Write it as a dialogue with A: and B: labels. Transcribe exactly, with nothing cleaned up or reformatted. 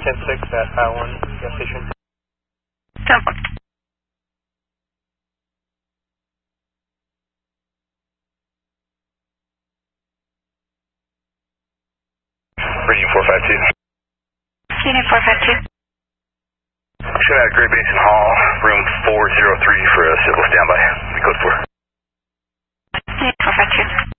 A: ten six at I one gas station.
B: ten four.
C: Union four five two.
B: Union four five two.
C: Should have Great Basin Hall, room four zero three for a civil standby. We code four.
B: Union four five two.